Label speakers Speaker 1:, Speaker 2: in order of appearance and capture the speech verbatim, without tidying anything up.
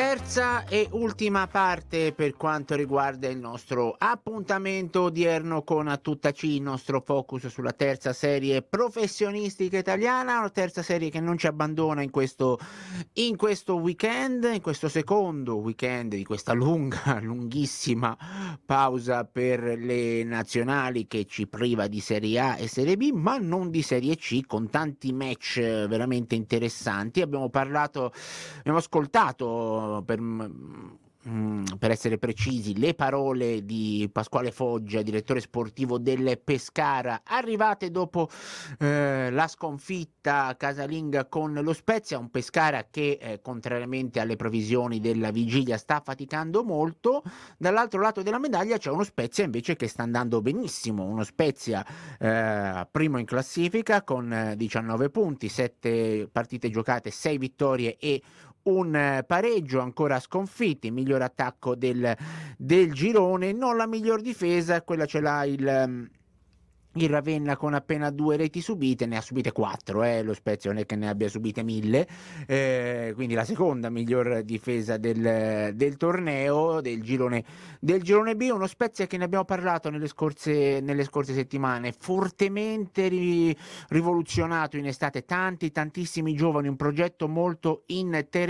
Speaker 1: Terza e ultima parte per quanto riguarda il nostro appuntamento odierno con A Tutta C, il nostro focus sulla terza serie professionistica italiana, una terza serie che non ci abbandona in questo, in questo weekend, in questo secondo weekend di questa lunga, lunghissima pausa per le nazionali che ci priva di Serie A e Serie B, ma non di Serie C, con tanti match veramente interessanti. Abbiamo parlato, abbiamo ascoltato per, mm, per essere precisi, le parole di Pasquale Foggia, direttore sportivo del Pescara, arrivate dopo eh, la sconfitta casalinga con lo Spezia, un Pescara che eh, contrariamente alle previsioni della vigilia sta faticando molto. Dall'altro lato della medaglia c'è uno Spezia invece che sta andando benissimo, uno Spezia eh, primo in classifica con eh, diciannove punti, sette partite giocate, sei vittorie e un pareggio, ancora sconfitti, miglior attacco del, del girone, non la miglior difesa, quella ce l'ha il, il Ravenna con appena due reti subite, ne ha subite quattro, eh, lo Spezia non è che ne abbia subite mille, eh, quindi la seconda miglior difesa del, del torneo, del girone, del girone B, uno Spezia che ne abbiamo parlato nelle scorse, nelle scorse settimane, fortemente ri, rivoluzionato in estate, tanti tantissimi giovani, un progetto molto interessante